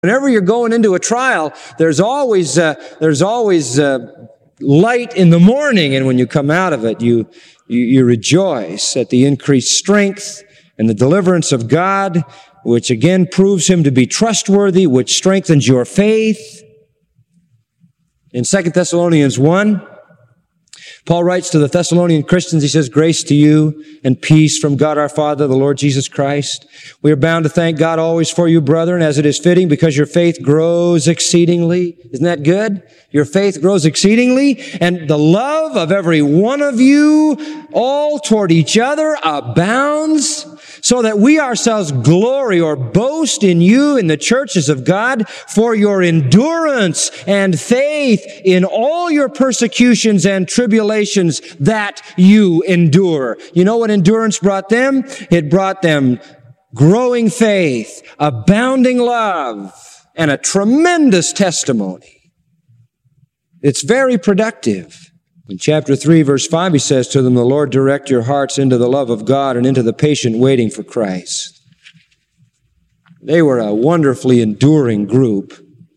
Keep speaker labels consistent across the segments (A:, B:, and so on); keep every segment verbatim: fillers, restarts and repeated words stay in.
A: Whenever you're going into a trial, there's always uh, there's always uh, light in the morning, and when you come out of it, you, you you rejoice at the increased strength and the deliverance of God, which again proves Him to be trustworthy, which strengthens your faith. In Second Thessalonians one, Paul writes to the Thessalonian Christians, he says, "Grace to you and peace from God our Father, the Lord Jesus Christ. We are bound to thank God always for you, brethren, as it is fitting, because your faith grows exceedingly." Isn't that good? Your faith grows exceedingly, and the love of every one of you all toward each other abounds, so that we ourselves glory or boast in you in the churches of God for your endurance and faith in all your persecutions and tribulations that you endure. You know what endurance brought them? It brought them growing faith, abounding love, and a tremendous testimony. It's very productive. In chapter three, verse five, he says to them, "The Lord direct your hearts into the love of God and into the patient waiting for Christ." They were a wonderfully enduring group.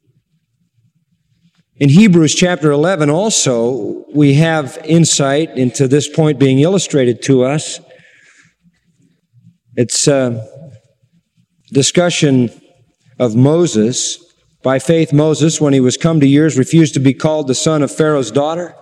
A: In Hebrews chapter eleven also, we have insight into this point being illustrated to us. It's a discussion of Moses. By faith, Moses, when he was come to years, refused to be called the son of Pharaoh's daughter.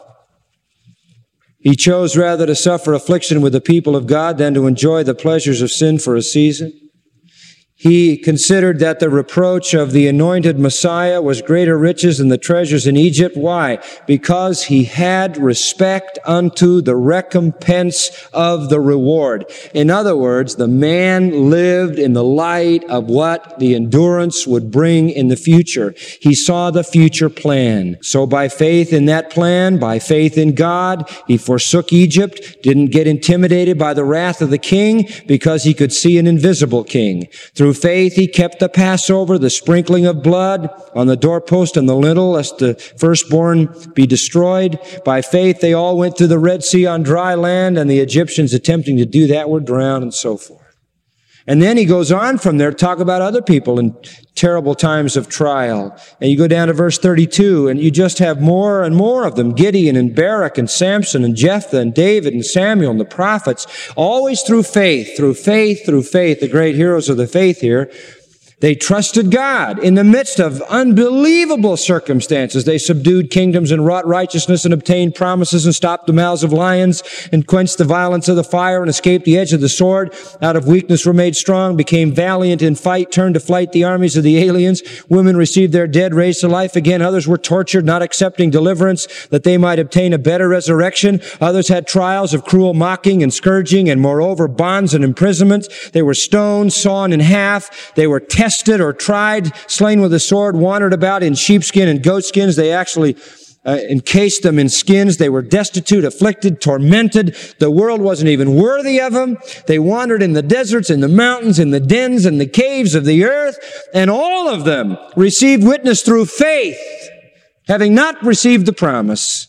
A: He chose rather to suffer affliction with the people of God than to enjoy the pleasures of sin for a season. He considered that the reproach of the anointed Messiah was greater riches than the treasures in Egypt. Why? Because he had respect unto the recompense of the reward. In other words, the man lived in the light of what the endurance would bring in the future. He saw the future plan. So by faith in that plan, by faith in God, he forsook Egypt, didn't get intimidated by the wrath of the king because he could see an invisible king. Through faith, he kept the Passover, the sprinkling of blood on the doorpost and the lintel, lest the firstborn be destroyed. By faith, they all went through the Red Sea on dry land, and the Egyptians attempting to do that were drowned, and so forth. And then he goes on from there to talk about other people in terrible times of trial. And you go down to verse thirty-two, and you just have more and more of them. Gideon and Barak and Samson and Jephthah and David and Samuel and the prophets, always through faith, through faith, through faith, the great heroes of the faith here. They trusted God in the midst of unbelievable circumstances. They subdued kingdoms and wrought righteousness and obtained promises and stopped the mouths of lions and quenched the violence of the fire and escaped the edge of the sword. Out of weakness were made strong, became valiant in fight, turned to flight the armies of the aliens. Women received their dead raised to life again. Others were tortured, not accepting deliverance, that they might obtain a better resurrection. Others had trials of cruel mocking and scourging, and moreover bonds and imprisonments. They were stoned, sawn in half. They were tested or tried, slain with a sword, wandered about in sheepskin and goatskins. They actually uh, encased them in skins. They were destitute, afflicted, tormented. The world wasn't even worthy of them. They wandered in the deserts, in the mountains, in the dens, and the caves of the earth. And all of them received witness through faith, having not received the promise.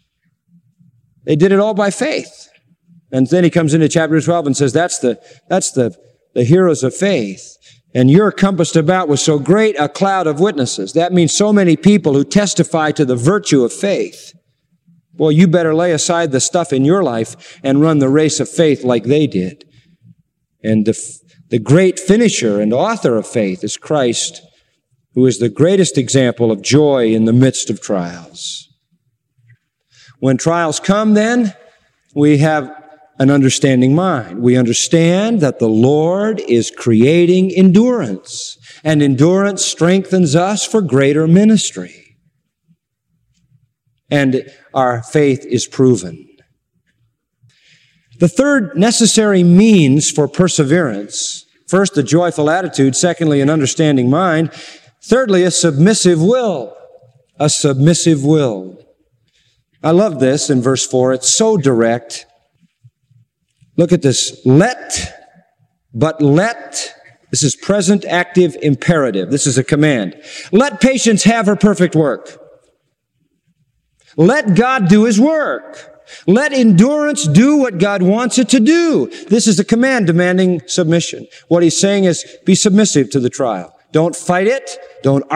A: They did it all by faith. And then he comes into chapter twelve and says, that's the, that's the, the heroes of faith. And you're compassed about with so great a cloud of witnesses. That means so many people who testify to the virtue of faith. Boy, you better lay aside the stuff in your life and run the race of faith like they did. And the, the great finisher and author of faith is Christ, who is the greatest example of joy in the midst of trials. When trials come, then, we have an understanding mind. We understand that the Lord is creating endurance, and endurance strengthens us for greater ministry. And our faith is proven. The third necessary means for perseverance, first, a joyful attitude, secondly, an understanding mind, thirdly, a submissive will. A submissive will. I love this in verse four. It's so direct. Look at this. Let, but let, this is present active imperative. This is a command. Let patience have her perfect work. Let God do His work. Let endurance do what God wants it to do. This is a command demanding submission. What he's saying is, be submissive to the trial. Don't fight it. Don't